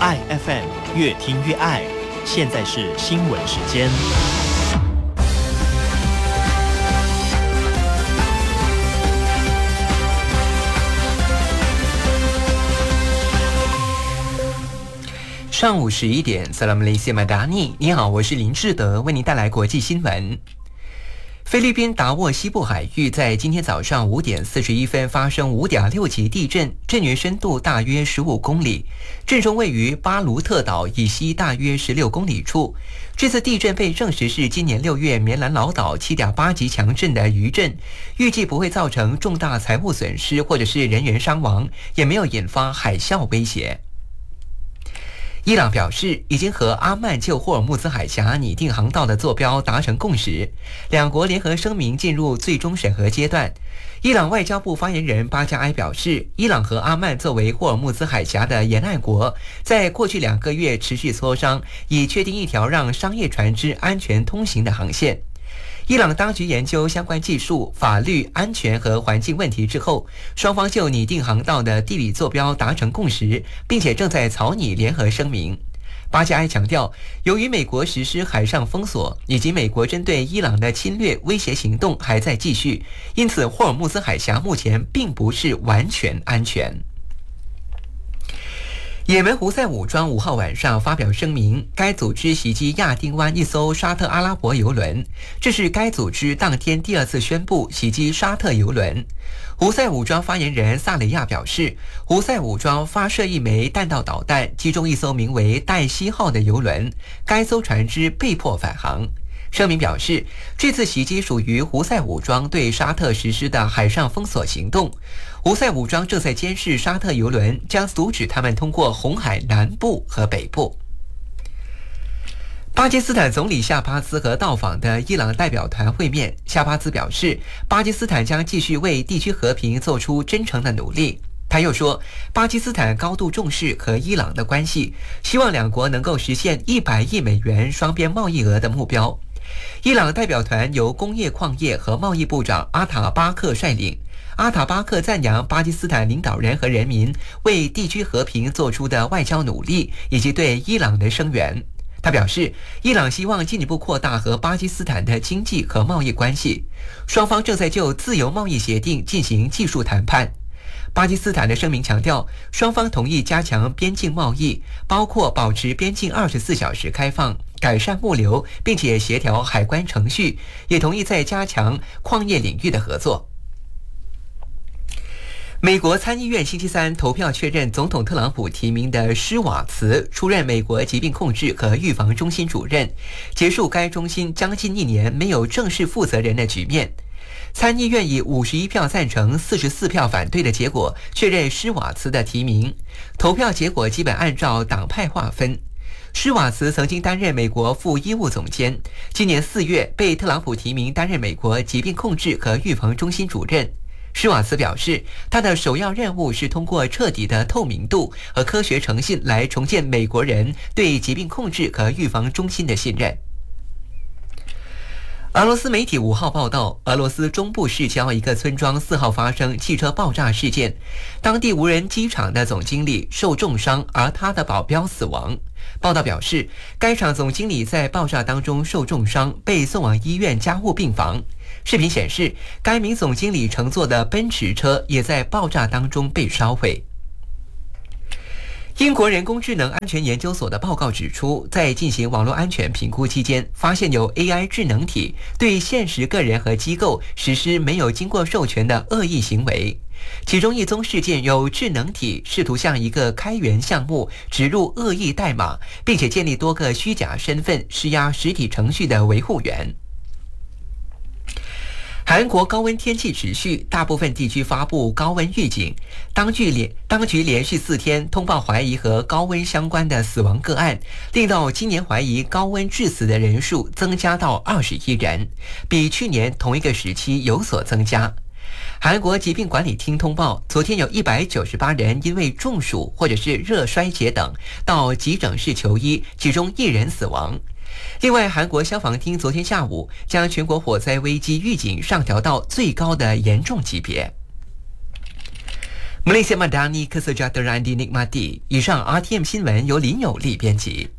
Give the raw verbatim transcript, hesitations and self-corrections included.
爱 F M， 越听越爱。现在是新闻时间。 上午十一点 Salam Malaysia Madani， 你好，我是林志德，为您带来国际新闻。菲律宾达沃西部海域在今天早上五点四十一分发生 五点六级地震，震源深度大约十五公里，震中位于巴卢特岛以西大约十六公里处。这次地震被证实是今年六月棉兰老岛 七点八级强震的余震，预计不会造成重大财物损失或者是人员伤亡，也没有引发海啸威胁。伊朗表示，已经和阿曼就霍尔木兹海峡拟定航道的坐标达成共识，两国联合声明进入最终审核阶段。伊朗外交部发言人巴加埃表示，伊朗和阿曼作为霍尔木兹海峡的沿岸国，在过去两个月持续磋商，以确定一条让商业船只安全通行的航线。伊朗当局研究相关技术、法律、安全和环境问题之后，双方就拟定航道的地理坐标达成共识，并且正在草拟联合声明。巴加埃强调，由于美国实施海上封锁，以及美国针对伊朗的侵略威胁行动还在继续，因此霍尔木兹海峡目前并不是完全安全。也门胡塞武装五号晚上发表声明，该组织袭击亚丁湾一艘沙特阿拉伯邮轮，这是该组织当天第二次宣布袭击沙特邮轮。胡塞武装发言人萨雷亚表示，胡塞武装发射一枚弹道导弹，击中一艘名为黛西号的邮轮，该艘船只被迫返航。声明表示，这次袭击属于胡塞武装对沙特实施的海上封锁行动。胡塞武装正在监视沙特邮轮，将阻止他们通过红海南部和北部。巴基斯坦总理夏巴兹和到访的伊朗代表团会面，夏巴兹表示，巴基斯坦将继续为地区和平做出真诚的努力。他又说，巴基斯坦高度重视和伊朗的关系，希望两国能够实现一百亿美元双边贸易额的目标。伊朗代表团由工业矿业和贸易部长阿塔巴克率领。阿塔巴克赞扬巴基斯坦领导人和人民为地区和平做出的外交努力，以及对伊朗的声援。他表示，伊朗希望进一步扩大和巴基斯坦的经济和贸易关系，双方正在就自由贸易协定进行技术谈判。巴基斯坦的声明强调，双方同意加强边境贸易，包括保持边境二十四小时开放，改善物流，并且协调海关程序，也同意在加强矿业领域的合作。美国参议院星期三投票确认总统特朗普提名的施瓦茨出任美国疾病控制和预防中心主任，结束该中心将近一年没有正式负责人的局面。参议院以五十一票赞成、四十四票反对的结果确认施瓦茨的提名。投票结果基本按照党派划分。施瓦茨曾经担任美国副医务总监，今年四月被特朗普提名担任美国疾病控制和预防中心主任。施瓦茨表示，他的首要任务是通过彻底的透明度和科学诚信来重建美国人对疾病控制和预防中心的信任。俄罗斯媒体五号报道，俄罗斯中部市郊一个村庄四号发生汽车爆炸事件，当地无人机场的总经理受重伤，而他的保镖死亡。报道表示，该厂总经理在爆炸当中受重伤，被送往医院加护病房。视频显示，该名总经理乘坐的奔驰车也在爆炸当中被烧毁。英国人工智能安全研究所的报告指出，在进行网络安全评估期间，发现有 A I 智能体对现实个人和机构实施没有经过授权的恶意行为。其中一宗事件有智能体试图向一个开源项目植入恶意代码，并且建立多个虚假身份，施压实体程序的维护员。韩国高温天气持续，大部分地区发布高温预警。当局连当局连续四天通报怀疑和高温相关的死亡个案，令到今年怀疑高温致死的人数增加到二十一人，比去年同一个时期有所增加。韩国疾病管理厅通报，昨天有一百九十八人因为中暑或者是热衰竭等到急诊室求医，其中一人死亡。另外，韩国消防厅昨天下午将全国火灾危机预警上调到最高的严重级别。 Malaysia Madani Kesejahteraan dinikmati。以上 R T M 新闻由林有利编辑。